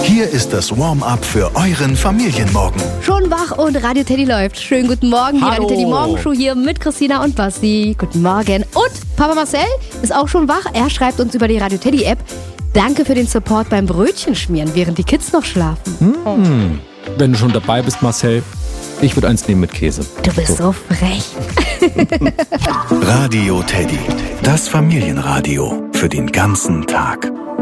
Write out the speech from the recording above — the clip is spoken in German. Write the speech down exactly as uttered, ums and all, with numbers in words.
Hier ist das Warm-up für euren Familienmorgen. Schon wach und Radio Teddy läuft. Schönen guten Morgen, die Hallo. Radio Teddy Morgenshow hier mit Christina und Basti. Guten Morgen. Und Papa Marcel ist auch schon wach. Er schreibt uns über die Radio Teddy App: Danke für den Support beim Brötchenschmieren, während die Kids noch schlafen. Hm. Wenn du schon dabei bist, Marcel, ich würde eins nehmen mit Käse. Du bist so, so frech. Radio Teddy, das Familienradio für den ganzen Tag.